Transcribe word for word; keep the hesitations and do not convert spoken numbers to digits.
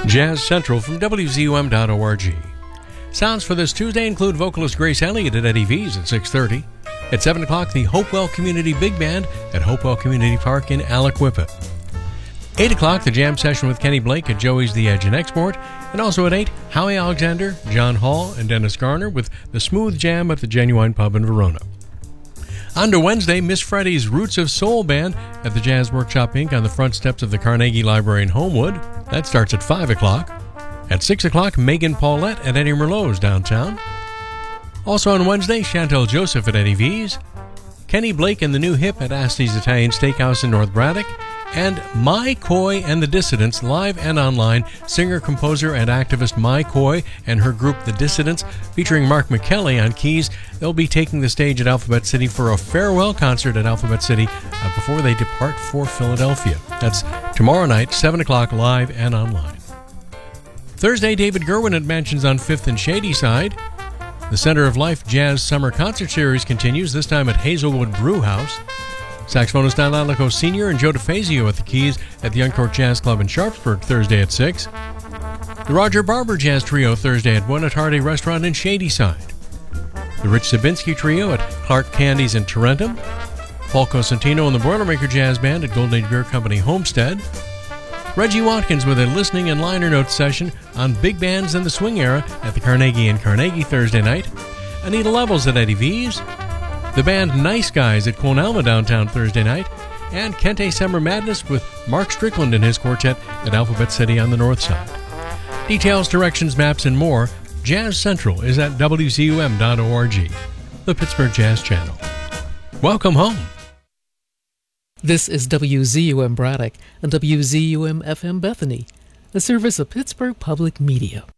Jazz Central from W Z U M dot org. Sounds for this Tuesday include vocalist Grace Elliott at Eddie V's at six thirty. At seven o'clock, the Hopewell Community Big Band at Hopewell Community Park in Aliquippa. eight o'clock, the jam session with Kenny Blake at Joey's The Edge and Export. And also at eight, Howie Alexander, John Hall, and Dennis Garner with the Smooth Jam at the Genuine Pub in Verona. On to Wednesday, Miss Freddie's Roots of Soul Band at the Jazz Workshop Incorporated on the front steps of the Carnegie Library in Homewood. That starts at five o'clock. At six o'clock, Megan Paulette at Eddie Merlot's downtown. Also on Wednesday, Chantel Joseph at Eddie V's, Kenny Blake and the New Hip at Asti's Italian Steakhouse in North Braddock, and Mai Coy and the Dissidents, live and online. Singer, composer, and activist Mai Coy and her group The Dissidents, featuring Mark McKelly on keys. They'll be taking the stage at Alphabet City for a farewell concert at Alphabet City uh, before they depart for Philadelphia. That's tomorrow night, seven o'clock, live and online. Thursday, David Gerwin at Mansions on fifth and Shadyside. The Center of Life Jazz Summer Concert Series continues, this time at Hazelwood Brew House. Saxophonist Don Alico Senior and Joe DeFazio at the keys at the Uncorked Jazz Club in Sharpsburg Thursday at six. The Roger Barber Jazz Trio Thursday at Buonattardi Restaurant in Shadyside. The Rich Sabinski Trio at Clark Candy's in Tarentum. Paul Cosentino and the Boilermaker Jazz Band at Golden Age Beer Company Homestead. Reggie Watkins with a listening and liner notes session on big bands in the swing era at the Carnegie in Carnegie Thursday night. Anita Levels at Eddie V's. The band Nice Guys at Quon Alma downtown Thursday night, and Kente Summer Madness with Mark Strickland and his quartet at Alphabet City on the north side. Details, directions, maps, and more, Jazz Central is at W Z U M dot org, the Pittsburgh Jazz Channel. Welcome home. This is W Z U M Braddock and W Z U M F M Bethany, a service of Pittsburgh Public Media.